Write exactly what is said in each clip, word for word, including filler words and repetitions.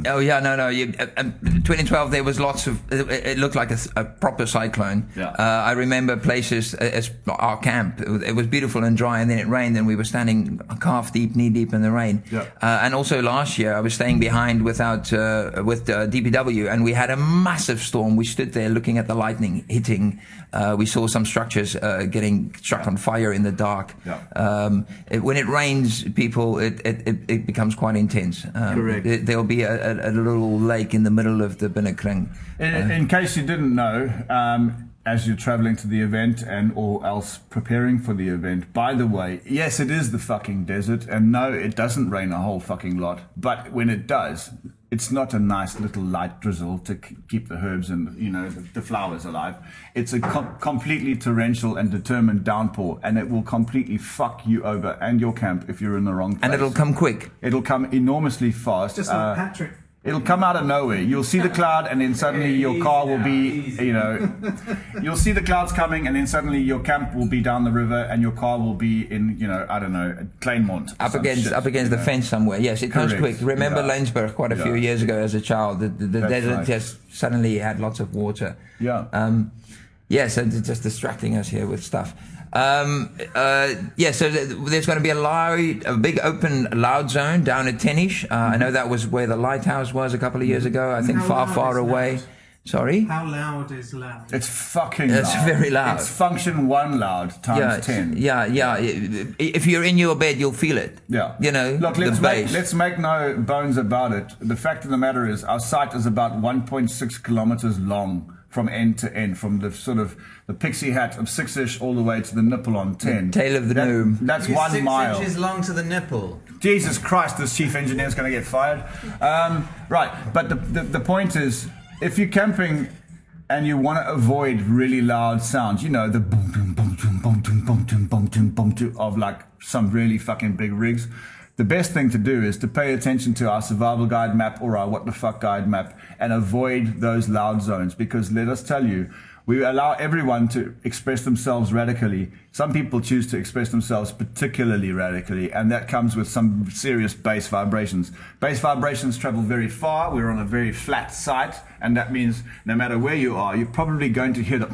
cyclone. Oh yeah, no, no. You, uh, um, twenty twelve, there was lots of. It, it looked like a, a proper cyclone. Yeah. Uh, I remember places uh, as our camp. It was, it was beautiful and dry, and then it rained, and we were standing calf deep, knee deep in the rain. Yeah. Uh, and also last year, I was staying behind without uh, with uh, D P W, and we had a massive storm. We stood there looking at the lightning hitting. Uh, we saw some structures uh, getting struck Yeah. on fire in the dark. Yeah. Um, it, when it rains, people, it, it, it, it becomes quite intense. Um, Correct. There, there'll be a, a, a little lake in the middle of the Binnekring. In, Uh, in case you didn't know, um, as you're traveling to the event and or else preparing for the event, by the way, yes, it is the fucking desert, and no, it doesn't rain a whole fucking lot. But when it does, it's not a nice little light drizzle to k- keep the herbs and, you know, the, the flowers alive. It's a com- completely torrential and determined downpour, and it will completely fuck you over and your camp if you're in the wrong place. and it'll come quick. It'll come enormously fast. Just like Uh, Patrick. It'll come out of nowhere. You'll see the cloud, and then suddenly your car will be, you know, you'll see the clouds coming, and then suddenly your camp will be down the river, and your car will be in, you know, I don't know, Kleinmond. or Up some against shit, up against you the know. fence somewhere. Yes, it goes Correct. quick. Remember Yeah. Laingsburg quite a few Yeah. years ago as a child. The, the, the That's desert right. just suddenly had lots of water. Yeah. Um, yes, and it's just distracting us here with stuff. Um, uh, yeah, so th- there's going to be a, loud, a big open loud zone down at Tennish. Uh, I know that was where the lighthouse was a couple of years ago. I think How far, loud far is away. loud? Sorry? How loud is loud? It's fucking It's loud. very loud. It's function one loud times Yeah, ten. yeah, yeah. I- If you're in your bed, you'll feel it. Yeah. You know, Look, the let's make, bass. let's make no bones about it. The fact of the matter is, our site is about one point six kilometers long from end to end, from the sort of the pixie hat of six-ish all the way to the nipple on ten. tail of the That- gnome. That's You're one six mile. inches long to the nipple. Jesus Christ, this chief engineer is going to get fired. Um, right, but the, the, the point is, if you're camping and you want to avoid really loud sounds, you know, the boom, boom, boom, boom, boom, boom, boom, boom, boom, boom, boom, boom, of like some really fucking big rigs, the best thing to do is to pay attention to our survival guide map or our what the fuck guide map and avoid those loud zones, because let us tell you, we allow everyone to express themselves radically. Some people choose to express themselves particularly radically, and that comes with some serious bass vibrations. Bass vibrations travel very far. We're on a very flat site, and that means no matter where you are, you're probably going to hear the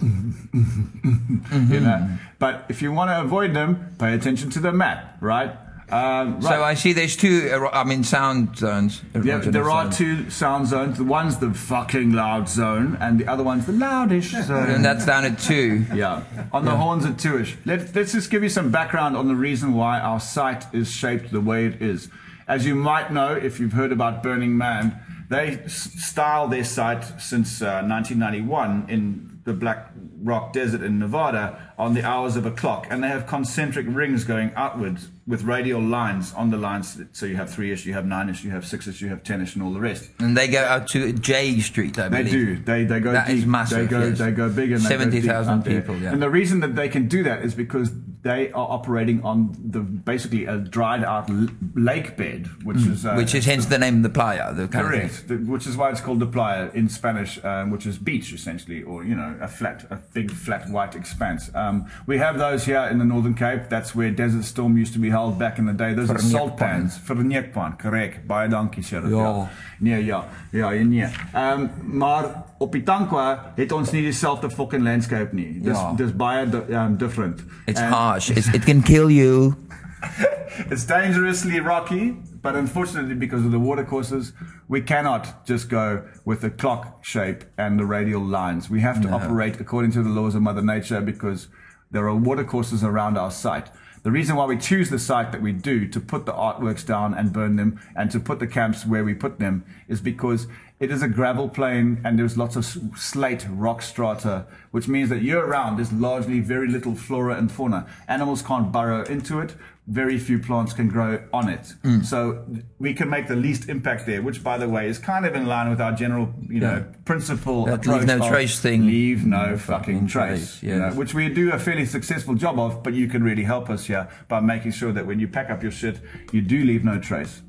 mm-hmm. you know. But if you want to avoid them, pay attention to the map, right? Um, So right. I see there's two, ero- I mean, sound zones. Yeah, erogenous there are zones. two sound zones. The one's the fucking loud zone, and the other one's the loudish zone. And that's down at two. Yeah, on the horns at two-ish. Let, let's just give you some background on the reason why our site is shaped the way it is. As you might know, if you've heard about Burning Man, they s- style their site since uh, nineteen ninety-one in the Black Rock Desert in Nevada on the hours of a clock, and they have concentric rings going outwards with radial lines on the lines. So you have three-ish, you have nine-ish, you have six-ish, you have ten-ish, and all the rest. And they go out to J Street, I They believe. do. They they go That deep. is massive, They go yes. they go big and they go seventy thousand deep out there. people, yeah. And the reason that they can do that is because they are operating on the basically a dried out l- lake bed, which is uh, Which is hence the name of the playa, the kind of thing. correct. The- which is why it's called the playa in Spanish, um, which is beach essentially, or you know, a flat, a big flat white expanse. Um, we have those here in the Northern Cape. That's where Desert Storm used to be held back in the day. Those are salt Verneekpan. pans. Verneekpan, correct. Baie dankie, Sheriff. Ja. Nee, ja, ja, ja, nee. Um, maar op die Tankwa het ons nie dieselfde fucking landscape nie. Dis Ja. dis baie di- um, different. It's And harsh. It's, it can kill you. It's dangerously rocky, but unfortunately because of the watercourses, we cannot just go with the clock shape and the radial lines. We have to operate according to the laws of Mother Nature because there are watercourses around our site. The reason why we choose the site that we do to put the artworks down and burn them and to put the camps where we put them is because it is a gravel plain and there's lots of s- slate rock strata, which means that year round there's largely very little flora and fauna. Animals can't burrow into it. Very few plants can grow on it. So we can make the least impact there, which by the way is kind of in line with our general, you know, Yeah. principle That approach leave no of trace thing. Leave no No fucking fucking trace. trace, you know, yes. which we do a fairly successful job of, but you can really help us here by making sure that when you pack up your shit, you do leave no trace.